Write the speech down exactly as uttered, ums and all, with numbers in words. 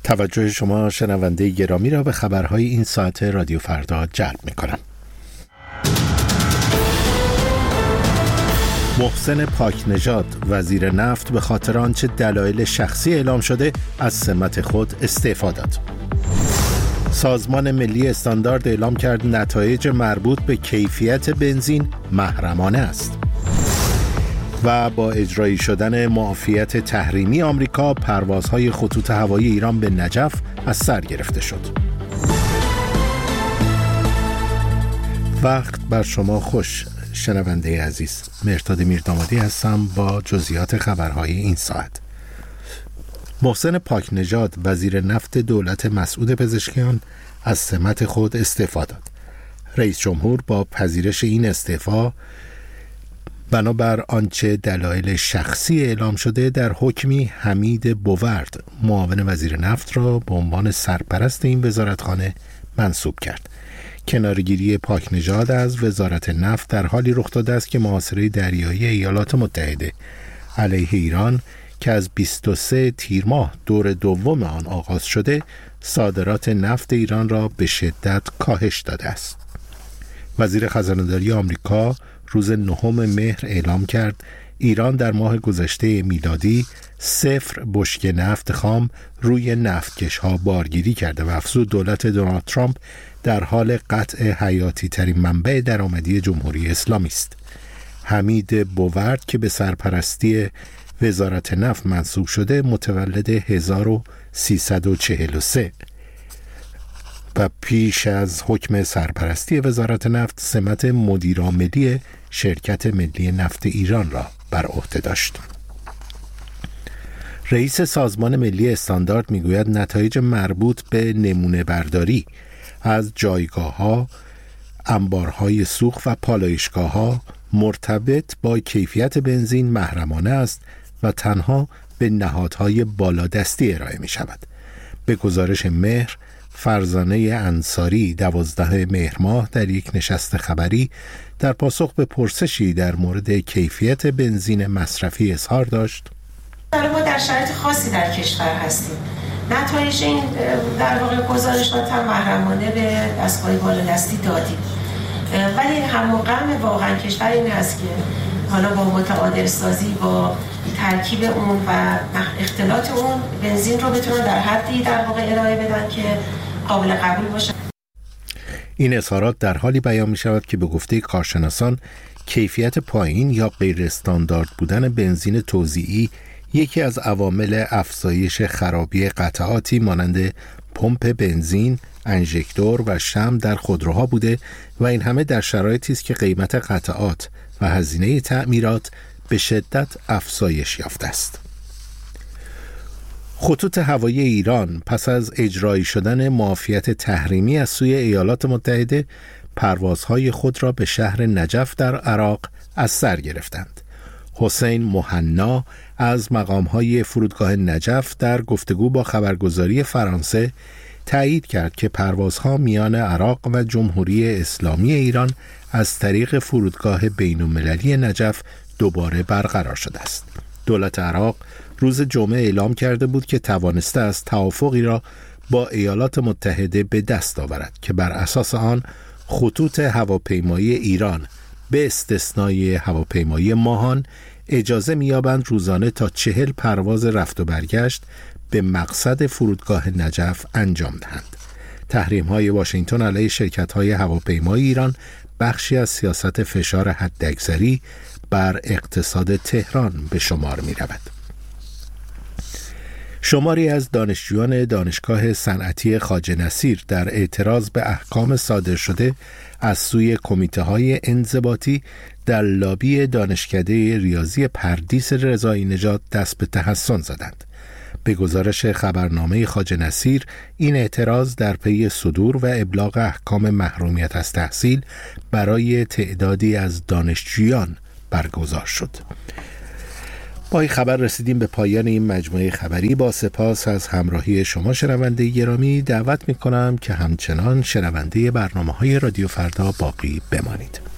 توجه شما شنونده گرامی را به خبرهای این ساعت رادیو فردا جلب می‌کنم. محسن پاکنژاد وزیر نفت به خاطر آنچه دلایل شخصی اعلام شده از سمت خود استعفا داد. سازمان ملی استاندارد اعلام کرد نتایج مربوط به کیفیت بنزین محرمانه است. و با اجرایی شدن معافیت تحریمی آمریکا، پروازهای خطوط هوایی ایران به نجف از سر گرفته شد. وقت بر شما خوش شنونده عزیز. مهرداد میردامادی هستم با جزئیات خبرهای این ساعت. محسن پاکنژاد وزیر نفت دولت مسعود پزشکیان از سمت خود استعفا داد. رئیس جمهور با پذیرش این استعفا بنابر آنچه دلایل شخصی اعلام شده در حکمی حمید بوورد معاون وزیر نفت را به عنوان سرپرست این وزارتخانه منصوب کرد. کنارگیری پاکنژاد از وزارت نفت در حالی رخ داده است که محاصره دریایی ایالات متحده علیه ایران که از بیست و سوم تیر ماه دور دوم آن آغاز شده، صادرات نفت ایران را به شدت کاهش داده است. وزیر خزانه‌داری آمریکا روز نهم مهر اعلام کرد ایران در ماه گذشته میلادی صفر بشکه نفت خام روی نفتکش‌ها بارگیری کرده و افزود دولت دونالد ترامپ در حال قطع حیاتی ترین منبع درآمدی جمهوری اسلامی است. حمید بوورد که به سرپرستی وزارت نفت منصوب شده متولد هزار و سیصد و چهل و سه و پیش از حکم سرپرستی وزارت نفت سمت مدیرعاملی شرکت ملی نفت ایران را بر عهده داشت. رئیس سازمان ملی استاندارد میگوید نتایج مربوط به نمونه برداری از جایگاه‌ها، انبارهای سوخت و پالایشگاه‌ها مرتبط با کیفیت بنزین محرمانه است و تنها به نهادهای بالادستی ارائه می شود. به گزارش مهر، فرزانه انصاری دوازده مهر ماه در یک نشست خبری در پاسخ به پرسشی در مورد کیفیت بنزین مصرفی اظهار داشت: ما در شرایط خاصی در کشور هستیم. نتایج این در واقع گزارشات هم محرمانه به دستگاه بالادستی دادیم، ولی هم غم واقعا کشور این هست که حالا با متعادل سازی با ترکیب اون و اختلاط اون بنزین رو بتونن در حدی در واقع ارائه بدن که قابل قبول باشه. این اظهارات در حالی بیان می شود که به گفته کارشناسان کیفیت پایین یا غیر استاندارد بودن بنزین توزیعی یکی از عوامل افزایش خرابی قطعاتی مانند پمپ بنزین، انژکتور و شمع در خودروها بوده و این همه در شرایطی است که قیمت قطعات و هزینه تعمیرات به شدت افزایش یافته است. خطوط هوایی ایران پس از اجرایی شدن معافیت تحریمی از سوی ایالات متحده پروازهای خود را به شهر نجف در عراق از سر گرفتند. حسین مهنا از مقامهای فرودگاه نجف در گفتگو با خبرگزاری فرانسه تایید کرد که پروازها میان عراق و جمهوری اسلامی ایران از طریق فرودگاه بین‌المللی نجف دوباره برقرار شده است. دولت عراق روز جمعه اعلام کرده بود که توانسته است توافقی را با ایالات متحده به دست آورد که بر اساس آن خطوط هواپیمایی ایران به استثنای هواپیمایی ماهان اجازه می‌یابند روزانه تا چهل پرواز رفت و برگشت به مقصد فرودگاه نجف انجام دهند. تحریم‌های واشنگتن علیه شرکت‌های هواپیمایی ایران بخشی از سیاست فشار حداکثری بر اقتصاد تهران به شمار می‌رود. شماری از دانشجویان دانشگاه صنعتی خواجه نصیر در اعتراض به احکام صادر شده از سوی کمیته‌های انضباطی در لابی دانشکده ریاضی پردیس رضایی نژاد دست به تحسن زدند. به گزارش خبرنامه خواجه نصیر، این اعتراض در پی صدور و ابلاغ احکام محرومیت از تحصیل برای تعدادی از دانشجویان برگزار شد. با این خبر رسیدیم به پایان این مجموعه خبری. با سپاس از همراهی شما شنونده گرامی، دعوت می‌کنم که همچنان شنونده برنامه‌های رادیو فردا باقی بمانید.